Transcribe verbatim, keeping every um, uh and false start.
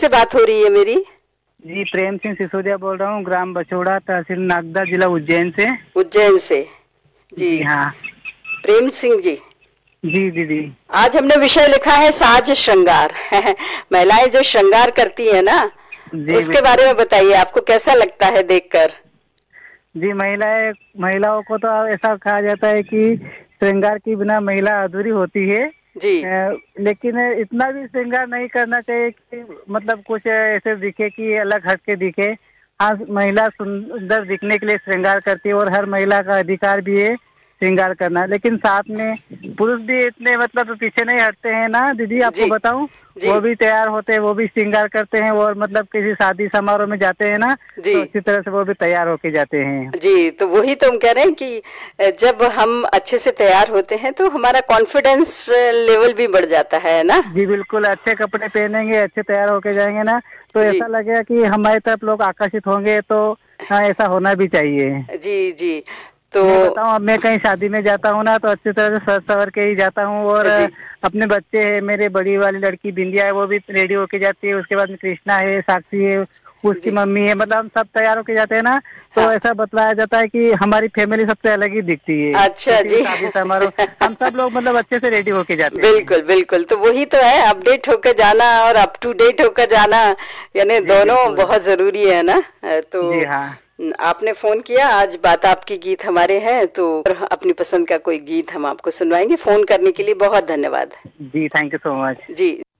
किससे बात हो रही है मेरी? जी, प्रेम सिंह सिसोदिया बोल रहा हूँ, ग्राम बछोड़ा, तहसील नागदा, जिला उज्जैन से। उज्जैन से। जी, जी हाँ। प्रेम सिंह जी। जी दीदी। आज हमने विषय लिखा है साज श्रृंगार। महिलाएं जो श्रृंगार करती है ना, जी उसके बारे बिल्कुल। में बताइए, आपको कैसा लगता है देखकर? जी, महिलाएं महिलाओं को तो ऐसा कहा जाता है कि श्रृंगार के बिना महिला अधूरी होती है। जी। अ, लेकिन इतना भी श्रृंगार नहीं करना चाहिए कि मतलब कुछ ऐसे दिखे कि अलग हट के दिखे। हाँ, महिला सुंदर दिखने के लिए श्रृंगार करती है और हर महिला का अधिकार भी है श्रृंगार करना, लेकिन साथ में पुरुष भी इतने मतलब पीछे नहीं हटते हैं ना दीदी, आपको जी। बताऊं। जी। वो भी तैयार होते हैं, वो भी श्रृंगार करते हैं, और मतलब किसी शादी समारोह में जाते हैं ना, जी। तो अच्छी तरह से वो भी तैयार होके जाते हैं। जी, तो वही तो हम कह रहे हैं कि जब हम अच्छे से तैयार होते हैं तो हमारा कॉन्फिडेंस लेवल भी बढ़ जाता है ना। जी बिल्कुल, अच्छे कपड़े पहनेंगे, अच्छे तैयार होके जाएंगे ना, तो जी। ऐसा लगेगा कि हमारी तरफ लोग आकर्षित होंगे। तो हाँ, ऐसा होना भी चाहिए। जी। जी। तो मैं बताऊं, अब मैं कहीं शादी में जाता हूँ ना, तो अच्छी तरह से सज सवर के ही जाता हूँ। और जी। अपने बच्चे हैं, मेरे बड़ी वाली लड़की बिंदिया है, वो भी रेडी होके जाती है। उसके बाद में कृष्णा है, साक्षी है, उसकी जी। मम्मी है, मतलब हम सब तैयार होके जाते हैं ना। तो हाँ। ऐसा बतलाया जाता है कि हमारी फैमिली सबसे अलग ही दिखती है अच्छा किसी भी जी। शादी समारोह। हम सब लोग मतलब अच्छे से रेडी होके जाते हैं। बिल्कुल बिल्कुल, तो वही तो है, अपडेट होकर जाना और अप टू डेट होकर जाना, यानी जी दोनों बिल्कुल। बहुत जरूरी है ना। तो जी हाँ। आपने फोन किया, आज बात आपकी गीत हमारे हैं, तो अपनी पसंद का कोई गीत हम आपको सुनवाएंगे। फोन करने के लिए बहुत धन्यवाद। जी, thank you so much. Ji.